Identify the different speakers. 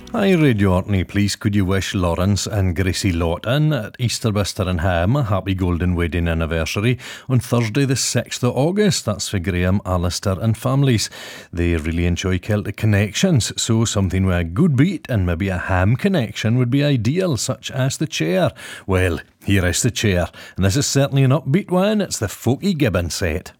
Speaker 1: Hi, Radio Orkney, please could you wish Lawrence and Gracie Lawton at Easterbister and Ham a happy golden wedding anniversary on Thursday the 6th of August. That's for Graham, Alistair and families. They really enjoy Celtic connections, so something with a good beat and maybe a ham connection would be ideal, such as the chair. Well, here is the chair, and this is certainly an upbeat one. It's the Folky Gibbon set.